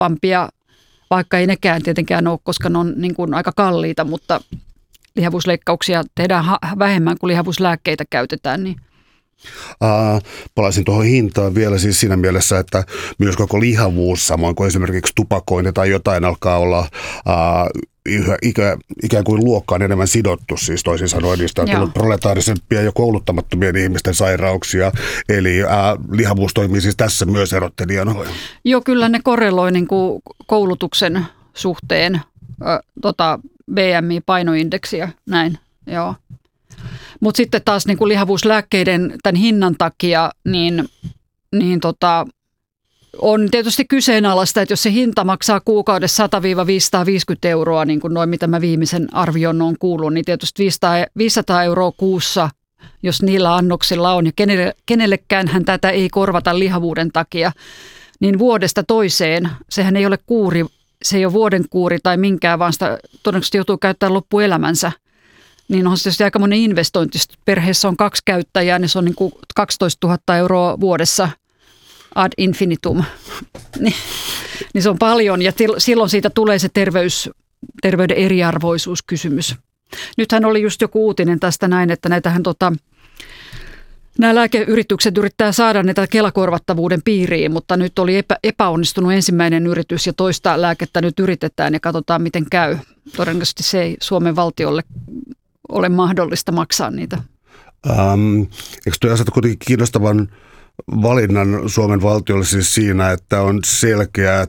tehokkaampia, vaikka ei nekään tietenkään ole, koska ne on niin kuin aika kalliita, mutta lihavuusleikkauksia tehdään vähemmän kuin lihavuuslääkkeitä käytetään. Niin. Palaisin tuohon hintaan vielä siis siinä mielessä, että myös koko lihavuus, samoin kuin esimerkiksi tupakointi tai jotain alkaa olla ikään kuin luokkaan enemmän sidottu, siis toisin sanoen niistä on tullut proletaarisempia ja kouluttamattomien ihmisten sairauksia, eli lihavuus toimii siis tässä myös erottelijana. Joo, kyllä ne korreloi niin kuin koulutuksen suhteen BMI-painoindeksiä, näin, joo. Mutta sitten taas niin kuin lihavuuslääkkeiden tämän hinnan takia, niin on tietysti kyseenalaista, että jos se hinta maksaa kuukaudessa 100-550 euroa, niin kuin noin mitä mä viimeisen arvion on kuullut, niin tietysti 500 euroa kuussa, jos niillä annoksilla on, ja kenellekään tätä ei korvata lihavuuden takia, niin vuodesta toiseen, sehän ei ole kuuri, se ei ole vuoden kuuri tai minkään, vaan sitä todennäköisesti joutuu käyttämään loppuelämänsä. Niin on se tietysti aikamoinen investointi. Perheessä on 2 käyttäjää, niin se on niin kuin 12 000 euroa vuodessa ad infinitum. Niin se on paljon ja silloin siitä tulee se terveyden eriarvoisuuskysymys. Nythän oli just joku uutinen tästä näin, että näitähän nämä lääkeyritykset yrittää saada näitä Kela-korvattavuuden piiriin, mutta nyt oli epäonnistunut ensimmäinen yritys ja toista lääkettä nyt yritetään ja katsotaan miten käy. Todennäköisesti se ei Suomen valtiolle ole mahdollista maksaa niitä. Eikö tuo aseta kuitenkin kiinnostavan valinnan Suomen valtiolle siis siinä, että on selkeää,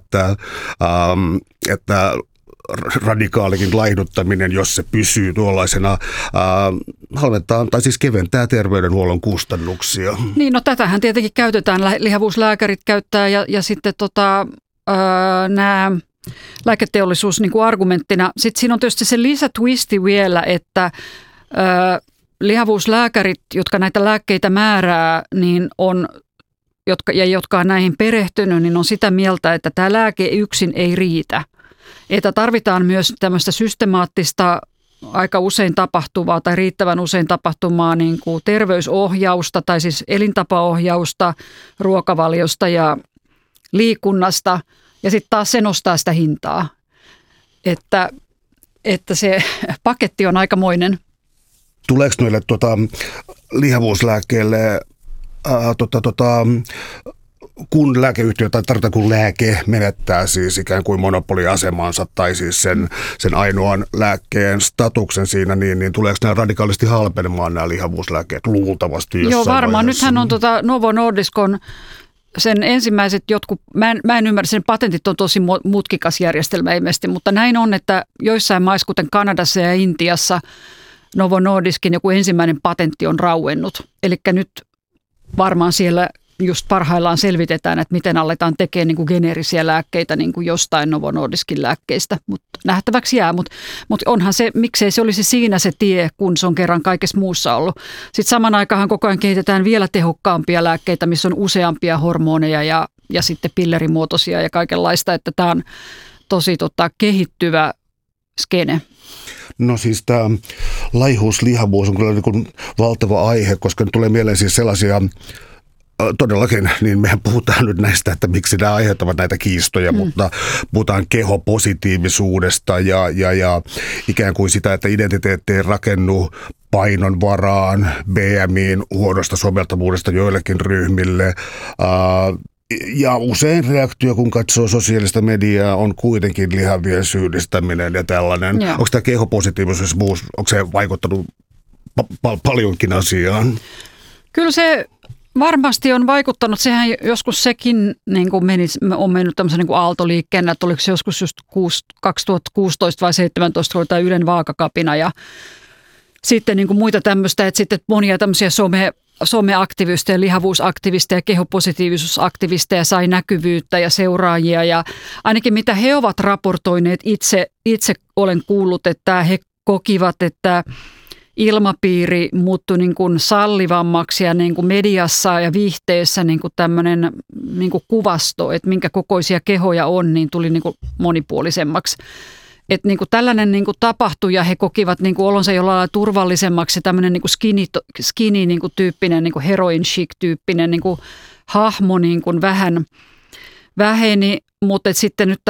että radikaalikin laihduttaminen, jos se pysyy tuollaisena, halventaa tai siis keventää terveydenhuollon kustannuksia. Niin, no tätähän tietenkin käytetään, lihavuuslääkärit käyttää ja sitten nämä lääketeollisuus niin kuin argumenttina. Sitten siinä on tietysti se lisätwisti vielä, että lihavuuslääkärit, jotka näitä lääkkeitä määrää, niin jotka on näihin perehtynyt, niin on sitä mieltä, että tämä lääke yksin ei riitä. Että tarvitaan myös tämmöistä systemaattista, aika usein tapahtuvaa tai riittävän usein tapahtuvaa niin kuin terveysohjausta tai siis elintapaohjausta, ruokavaliosta ja liikunnasta. Ja sitten taas se nostaa sitä hintaa, että se paketti on aikamoinen. Tuleeko noille lihavuuslääkkeille, kun lääkeyhtiö tai tarvitaan kun lääke menettää siis ikään kuin monopoliasemansa tai siis sen ainoan lääkkeen statuksen siinä, niin tuleeko nämä radikaalisti halpenemaan nämä lihavuuslääkkeet luultavasti jossain Joo, varmaan. vaiheessa? Nythän on Novo Nordiskon sen ensimmäiset jotkut, mä en ymmärrä, sen patentit on tosi mutkikas järjestelmä ilmeisesti, mutta näin on, että joissain maissa, kuten Kanadassa ja Intiassa, Novo Nordiskin joku ensimmäinen patentti on rauennut. Eli nyt varmaan siellä just parhaillaan selvitetään, että miten aletaan tekemään niin kuin geneerisiä lääkkeitä niin kuin jostain Novo Nordiskin lääkkeistä, mutta nähtäväksi jää. Mutta onhan se, miksei se olisi siinä se tie, kun se on kerran kaikessa muussa ollut. Sitten saman aikaan koko ajan kehitetään vielä tehokkaampia lääkkeitä, missä on useampia hormoneja ja sitten pillerimuotoisia ja kaikenlaista, että tämä on tosi kehittyvä skene. No siis tämä laihuuslihavuus on kyllä niin kuin valtava aihe, koska tulee mieleen siis sellaisia, todellakin, niin mehän puhutaan nyt näistä, että miksi nämä aiheuttavat näitä kiistoja, mutta puhutaan kehopositiivisuudesta ja ikään kuin sitä, että identiteetti ei rakennu painon varaan, BMI:n huonosta soveltavuudesta joillekin ryhmille. Ja usein reaktio, kun katsoo sosiaalista mediaa, on kuitenkin lihavien syyllistäminen ja tällainen. Joo. Onko tämä kehopositiivisuus, onko se vaikuttanut paljonkin asiaan? Kyllä se varmasti on vaikuttanut. Sehän joskus sekin niin kuin on mennyt tämmöisen niin kuin aaltoliikkeen, että oliko se joskus just 2016 vai 2017, oli tämä Ylen vaakakapina ja sitten niin kuin muita tämmöistä, että sitten monia tämmöisiä someaktivisteja, lihavuusaktivisteja, kehopositiivisuusaktivisteja sai näkyvyyttä ja seuraajia ja ainakin mitä he ovat raportoineet, itse olen kuullut, että he kokivat, että ilmapiiri muuttui niin kuin sallivammaksi ja niin kuin mediassa ja viihteessä niin kuin tämmöinen niin kuin kuvasto, että minkä kokoisia kehoja on, niin tuli niin kuin monipuolisemmaksi. Että niin kuin tällainen niin kuin tapahtui ja he kokivat niin kuin olonsa jollain lailla turvallisemmaksi. Tämmöinen niin kuin skinny niin kuin tyyppinen, niin kuin heroin chic tyyppinen niin kuin hahmo niin kuin vähän väheni, mutta sitten nyt